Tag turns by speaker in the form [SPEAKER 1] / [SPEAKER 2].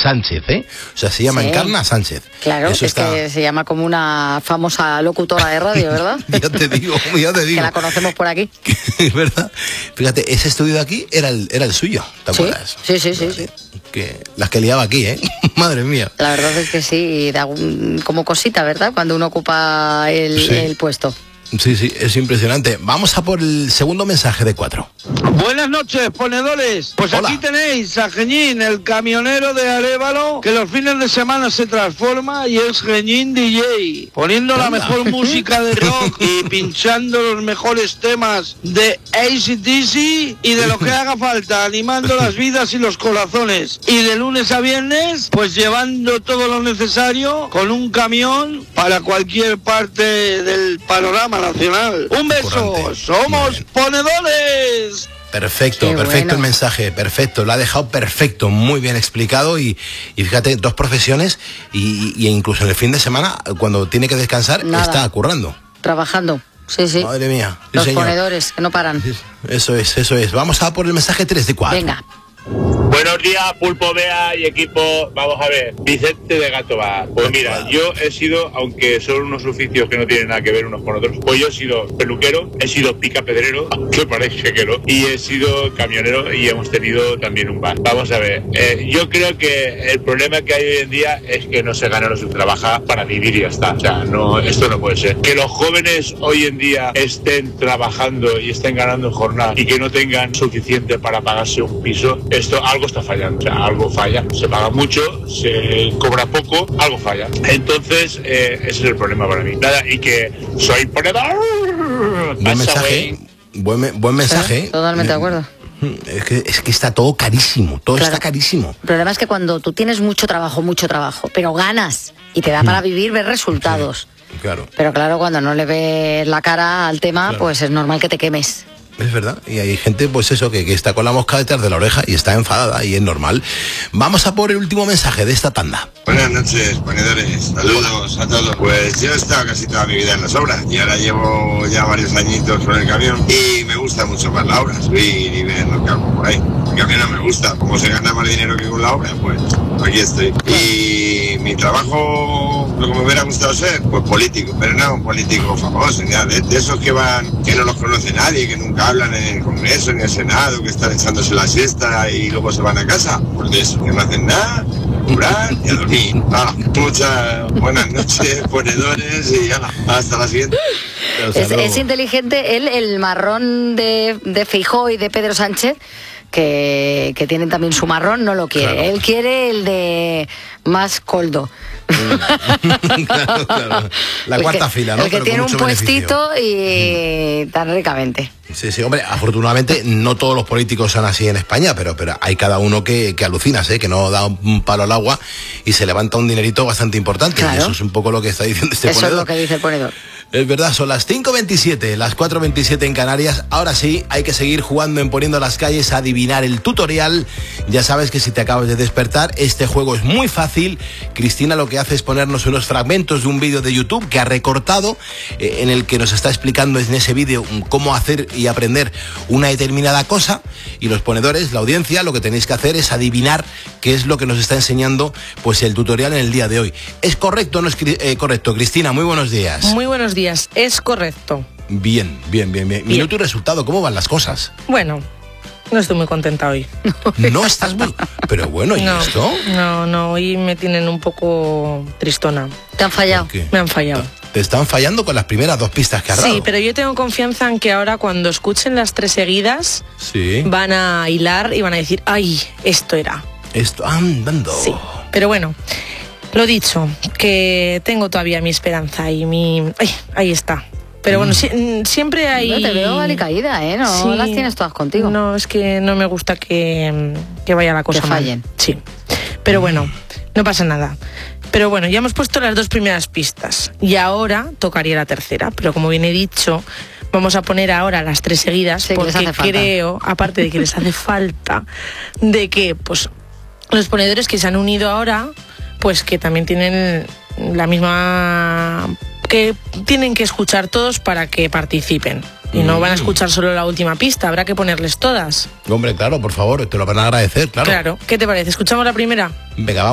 [SPEAKER 1] Sánchez, ¿eh? O sea, se llama Encarna Sánchez.
[SPEAKER 2] Claro, eso que se llama como una famosa locutora de radio, ¿verdad?
[SPEAKER 1] Ya te digo.
[SPEAKER 2] Que la conocemos por aquí.
[SPEAKER 1] ¿Verdad? Fíjate, ese estudio de aquí era el suyo, ¿te acuerdas?
[SPEAKER 2] Sí.
[SPEAKER 1] Las que liaba aquí, ¿eh? Madre mía.
[SPEAKER 2] La verdad es que sí, da como cosita, ¿verdad? Cuando uno ocupa el puesto.
[SPEAKER 1] Sí, es impresionante. Vamos a por el segundo mensaje de 4.
[SPEAKER 3] Buenas noches, ponedores. Pues hola. Aquí tenéis a Geñín, el camionero de Arévalo, que los fines de semana se transforma y es Geñín DJ, poniendo la mejor música de rock y pinchando los mejores temas de AC/DC y de lo que haga falta, animando las vidas y los corazones. Y de lunes a viernes, pues llevando todo lo necesario con un camión para cualquier parte del panorama nacional. Un beso, somos ponedores.
[SPEAKER 1] Perfecto,
[SPEAKER 2] Qué
[SPEAKER 1] perfecto
[SPEAKER 2] bueno.
[SPEAKER 1] El mensaje, perfecto, lo ha dejado perfecto, muy bien explicado y fíjate, 2 profesiones y incluso en el fin de semana, cuando tiene que descansar, está currando.
[SPEAKER 2] Trabajando, sí.
[SPEAKER 1] Madre mía. Sí,
[SPEAKER 2] los
[SPEAKER 1] señor.
[SPEAKER 2] ponedores, que no paran.
[SPEAKER 1] Eso es. Vamos a por el mensaje 3 de 4.
[SPEAKER 2] Venga.
[SPEAKER 4] Buenos días, Pulpo Bea y equipo. Vamos a ver, Vicente de Gatovar. Pues mira, yo he sido, aunque son unos oficios que no tienen nada que ver unos con otros, pues yo he sido peluquero, he sido picapedrero, aunque parece que no, y he sido camionero y hemos tenido también un bar. Vamos a ver, yo creo que el problema que hay hoy en día es que no se gana lo que se trabaja para vivir y ya está. O sea, no, esto no puede ser. Que los jóvenes hoy en día estén trabajando y estén ganando en jornada y que no tengan suficiente para pagarse un piso, esto algo está fallando, o sea, algo falla, se paga mucho, se cobra poco, algo falla. Entonces, ese es el problema para mí. Nada, y que soy ponedor.
[SPEAKER 1] Buen mensaje, buen mensaje.
[SPEAKER 2] Totalmente de acuerdo.
[SPEAKER 1] Es que está todo carísimo, está carísimo.
[SPEAKER 2] El problema es que cuando tú tienes mucho trabajo, pero ganas y te da para vivir, ves resultados.
[SPEAKER 1] Sí, claro.
[SPEAKER 2] Pero claro, cuando no le ves la cara al tema, pues es normal que te quemes.
[SPEAKER 1] Es verdad, y hay gente, pues eso, que está con la mosca detrás de la oreja y está enfadada, y es normal. Vamos a por el último mensaje de esta tanda.
[SPEAKER 5] Buenas noches, ponedores. Saludos a todos. Pues yo he estado casi toda mi vida en las obras y ahora llevo ya varios añitos con el camión y me gusta mucho más la obra, subir y ver lo que hago por ahí. El camión no me gusta, como se gana más dinero que con la obra, pues aquí estoy. Y mi trabajo, lo que me hubiera gustado ser, pues político, pero no un político famoso, ni nada, de esos que van, que no los conoce nadie, que nunca hablan en el Congreso, en el Senado, que están echándose la siesta y luego se van a casa. Pues de eso, que no hacen nada, curar y a dormir. Muchas buenas noches, ponedores, y hasta la siguiente.
[SPEAKER 2] Es inteligente el marrón de Feijóo y de Pedro Sánchez, que tienen también su marrón, no lo quiere. Claro. Él quiere el de más coldo.
[SPEAKER 1] Claro. La cuarta fila, ¿no?
[SPEAKER 2] El que
[SPEAKER 1] pero
[SPEAKER 2] tiene un puestito y tan ricamente.
[SPEAKER 1] Sí, hombre, afortunadamente no todos los políticos son así en España, pero hay cada uno que alucinas, que no da un palo al agua y se levanta un dinerito bastante importante.
[SPEAKER 2] Claro.
[SPEAKER 1] Y eso es un poco lo que está diciendo este ponedor.
[SPEAKER 2] Eso es lo que dice el ponedor.
[SPEAKER 1] Es verdad, son las 5:27, las 4:27 en Canarias. Ahora sí, hay que seguir jugando en Poniendo las Calles a adivinar el tutorial. Ya sabes que si te acabas de despertar, este juego es muy fácil. Cristina lo que hace es ponernos unos fragmentos de un vídeo de YouTube que ha recortado, en el que nos está explicando en ese vídeo cómo hacer y aprender una determinada cosa. Y los ponedores, la audiencia, lo que tenéis que hacer es adivinar qué es lo que nos está enseñando pues el tutorial en el día de hoy. ¿Es correcto o no es correcto? Cristina, muy buenos días.
[SPEAKER 6] Muy buenos días. Es correcto.
[SPEAKER 1] Bien. Minuto y resultado, ¿cómo van las cosas?
[SPEAKER 6] Bueno, no estoy muy contenta hoy.
[SPEAKER 1] No estás muy... Pero bueno, ¿y esto?
[SPEAKER 6] No, hoy me tienen un poco tristona.
[SPEAKER 2] ¿Te han fallado?
[SPEAKER 6] Me han fallado.
[SPEAKER 1] Te están fallando con las primeras 2 pistas que has dado.
[SPEAKER 6] Sí, pero yo tengo confianza en que ahora cuando escuchen las 3 seguidas, van a hilar y van a decir, ¡ay, esto era!
[SPEAKER 1] Esto, andando.
[SPEAKER 6] Sí, pero bueno... Lo dicho, que tengo todavía mi esperanza y mi... ¡Ay! Ahí está. Pero bueno, siempre hay...
[SPEAKER 2] No, te veo alicaída, No las tienes todas contigo.
[SPEAKER 6] No, es que no me gusta que vaya la cosa
[SPEAKER 2] que fallen.
[SPEAKER 6] mal. Sí. Pero bueno, no pasa nada. Pero bueno, ya hemos puesto las 2 primeras pistas. Y ahora tocaría la tercera. Pero como bien he dicho, vamos a poner ahora las 3 seguidas.
[SPEAKER 2] Sí,
[SPEAKER 6] porque creo, aparte de que les hace falta, de que pues los ponedores que se han unido ahora... pues que también tienen la misma... que tienen que escuchar todos para que participen. Y no van a escuchar solo la última pista, habrá que ponerles todas.
[SPEAKER 1] Hombre, claro, por favor, te lo van a agradecer, claro.
[SPEAKER 6] Claro, ¿qué te parece? ¿Escuchamos la primera?
[SPEAKER 1] Venga,